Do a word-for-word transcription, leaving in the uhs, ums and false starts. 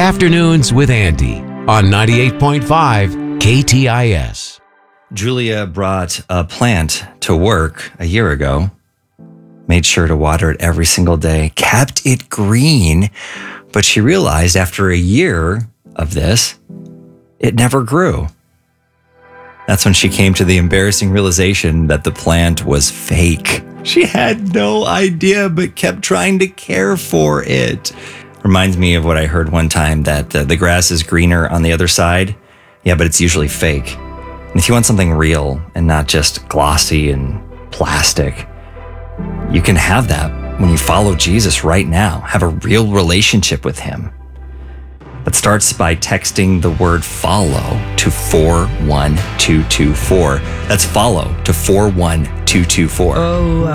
Afternoons with Andy on ninety-eight point five K T I S. Julia brought a plant to work a year ago, made sure to water it every single day, kept it green, but she realized after a year of this, it never grew. That's when she came to the embarrassing realization that the plant was fake. She had no idea, but kept trying to care for it. Reminds me of what I heard one time, that uh, the grass is greener on the other side. Yeah, but it's usually fake. And if you want something real and not just glossy and plastic, you can have that when you follow Jesus right now. Have a real relationship with him. That starts by texting the word follow to four one two two four. That's follow to four one two two four. Oh,